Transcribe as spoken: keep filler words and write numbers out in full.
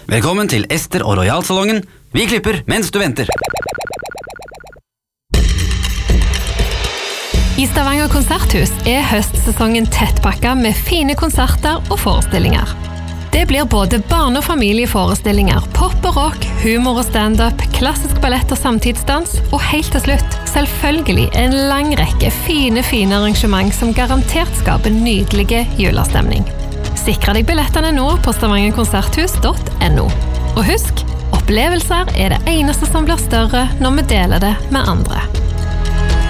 Velkommen til Ester og Royal-salongen. Vi klipper mens du venter. I Stavanger konserthus er høstsesongen tettpakket med fine konserter og forestillinger. Det blir både barne- og familieforestillinger, pop og rock, humor og stand-up, klassisk ballett og samtidsdans, og helt til slutt, selvfølgelig en lang rekke fine, fine arrangement som garantert skaper nydelige julestemning. Sikre deg billettene nå på stavanger konserthus punktum no. Og husk, opplevelser er det eneste som blir større når vi deler det med andre.